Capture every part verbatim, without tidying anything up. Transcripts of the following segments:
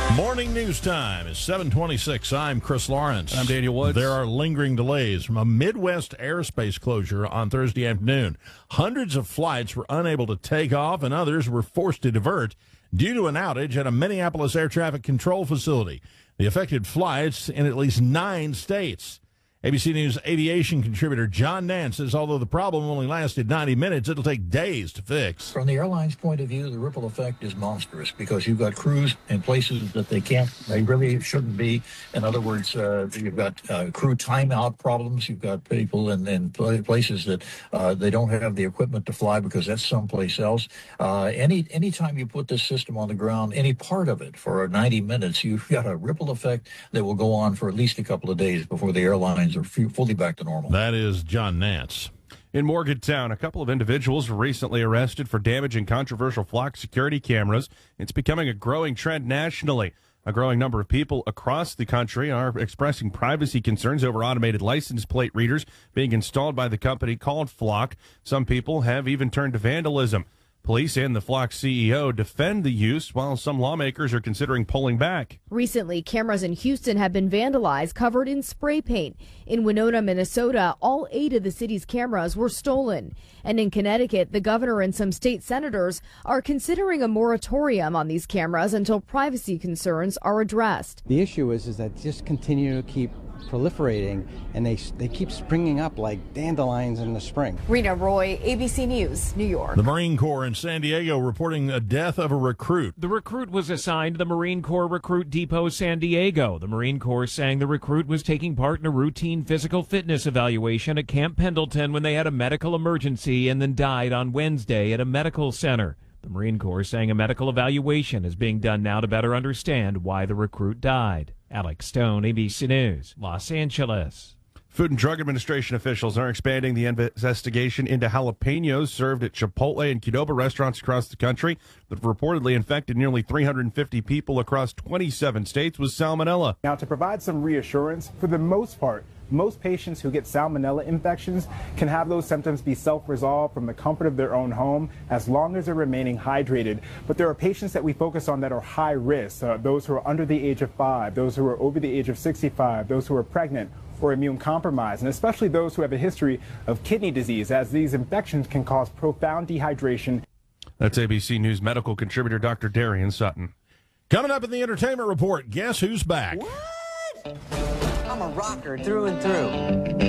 Morning news time is seven twenty-six. I'm Chris Lawrence. I'm Daniel Woods. There are lingering delays from a Midwest airspace closure on Thursday afternoon. Hundreds of flights were unable to take off, and others were forced to divert due to an outage at a Minneapolis air traffic control facility. The affected flights in at least nine states. A B C News aviation contributor John Nance says although the problem only lasted ninety minutes, it'll take days to fix. From the airline's point of view, the ripple effect is monstrous because you've got crews in places that they can't, they really shouldn't be. In other words, uh, you've got uh, crew timeout problems. You've got people in, in places that uh, they don't have the equipment to fly because that's someplace else. Uh, any anytime you put this system on the ground, any part of it for ninety minutes, you've got a ripple effect that will go on for at least a couple of days before the airlines are fully back to normal. That is John Nance. In Morgantown, a couple of individuals were recently arrested for damaging controversial flock security cameras. It's becoming a growing trend nationally. A growing number of people across the country are expressing privacy concerns over automated license plate readers being installed by the company called Flock. Some people have even turned to vandalism. Police and the Flock C E O defend the use, while some lawmakers are considering pulling back. Recently, cameras in Houston have been vandalized, covered in spray paint. In Winona, Minnesota, all eight of the city's cameras were stolen. And in Connecticut, the governor and some state senators are considering a moratorium on these cameras until privacy concerns are addressed. The issue is, is that just continue to keep proliferating, and they they keep springing up like dandelions in the spring. Rena Roy, A B C News, New York. The Marine Corps in San Diego reporting a death of a recruit. The recruit was assigned to the Marine Corps Recruit Depot San Diego. The Marine Corps saying the recruit was taking part in a routine physical fitness evaluation at Camp Pendleton when they had a medical emergency and then died on Wednesday at a medical center. The Marine Corps saying a medical evaluation is being done now to better understand why the recruit died. Alex Stone, A B C News, Los Angeles. Food and Drug Administration officials are expanding the investigation into jalapenos served at Chipotle and Qdoba restaurants across the country that have reportedly infected nearly three hundred fifty people across twenty-seven states with salmonella. Now, to provide some reassurance, for the most part, most patients who get salmonella infections can have those symptoms be self-resolved from the comfort of their own home as long as they're remaining hydrated. But there are patients that we focus on that are high risk, uh, those who are under the age of five, those who are over the age of sixty-five, those who are pregnant or immune compromised, and especially those who have a history of kidney disease, as these infections can cause profound dehydration. That's A B C News medical contributor Doctor Darian Sutton. Coming up in the entertainment report, guess who's back? What? I'm a rocker through and through.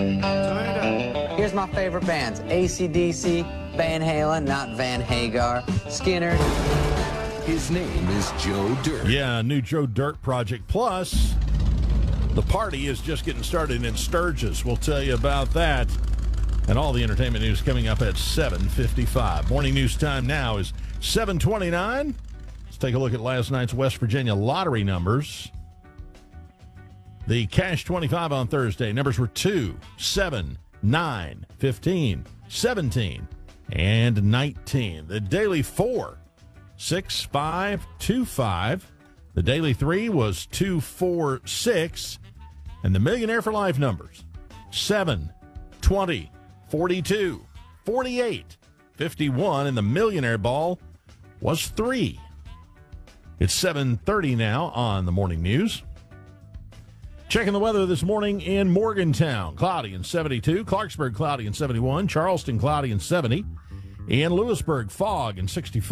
Here's my favorite bands: A C D C, Van Halen, not Van Hagar, Skinner. His name is Joe Dirt. Yeah, new Joe Dirt project. Plus, the party is just getting started in Sturgis. We'll tell you about that. And all the entertainment news coming up at seven fifty-five. Morning news time now is seven twenty-nine. Let's take a look at last night's West Virginia lottery numbers. The cash twenty-five on Thursday, numbers were two, seven, nine, fifteen, seventeen, and nineteen. The daily four, six, five, two, five. The daily three was two, four, six. And the Millionaire for Life numbers, seven, twenty, forty-two, forty-eight, fifty-one. And the Millionaire Ball was three. It's seven thirty now on the morning news. Checking the weather this morning in Morgantown, cloudy and seventy-two. Clarksburg, cloudy and seventy-one. Charleston, cloudy and seventy. In Lewisburg, fog and sixty-four.